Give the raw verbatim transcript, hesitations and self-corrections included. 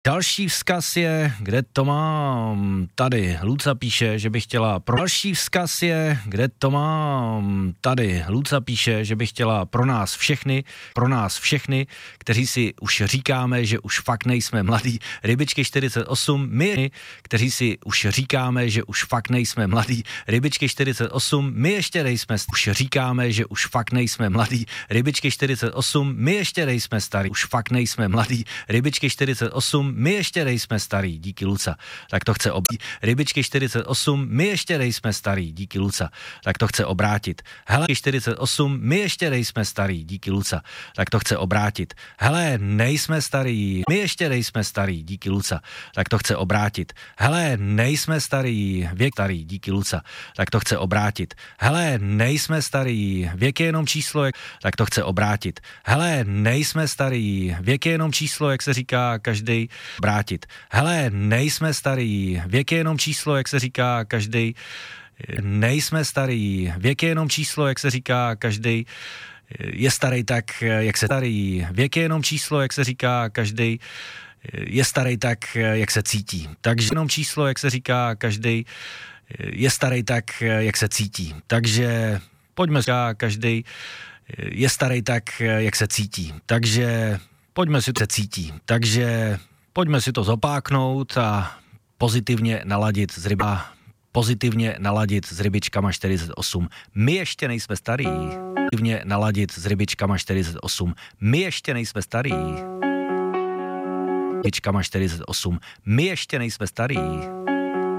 Další vzkaz je, kde to mám, tady, Luca píše, že by chtěla pro... Další vzkaz je, kde to mám, tady, Luca píše, že by chtěla pro nás všechny, pro nás všechny, kteří si už říkáme, že už fakt nejsme mladí, Rybičky čtyřicet osm, my, kteří si už říkáme, že už fakt nejsme mladí, Rybičky čtyřicet osm, my ještě nejsme, už říkáme, že už fakt nejsme mladí, Rybičky čtyřicet osm, my ještě nejsme starí, už fakt nejsme mladí, Rybičky čtyřicet osm, my ještě nejsme starý, díky Luca. Tak to chce obrátit. Rybičky čtyřicet osm, my ještě nejsme starý, díky Luca. Tak to chce obrátit. Hele, čtyřicet osm, my ještě nejsme starý, díky Luca. Tak to chce obrátit. Hele, nejsme starý, my ještě nejsme starý, díky Luca. Tak to chce obrátit. Hele, nejsme starý, věk starý, díky Luca. Tak to chce obrátit. Hele, nejsme starý, věk je jenom číslo, jak... tak to chce obrátit. Hele, nejsme starý, věk je jenom číslo, jak se říká každý. Obrátit. Hele, nejsme starý, věk je jenom číslo, jak se říká každý. Nejsme starý, věk je jenom číslo, jak se říká každý. Je starý tak, jak se starý, věk je jenom číslo, jak se říká každý. Je starý tak, jak se cítí. Takže jenom číslo, jak se říká každý. Je starý tak, jak se cítí. Takže pojďme říká každý. Je starý tak, jak se cítí. Takže pojďme si to cítí. Takže pojďme si to zopáknout a pozitivně naladit s ryba, pozitivně naladit s rybičkama čtyřicet osm. My ještě nejsme starý. Pozitivně naladit s rybičkama čtyřicet osm. My ještě nejsme starý. Rybičkama čtyřicet osm. My ještě nejsme starý.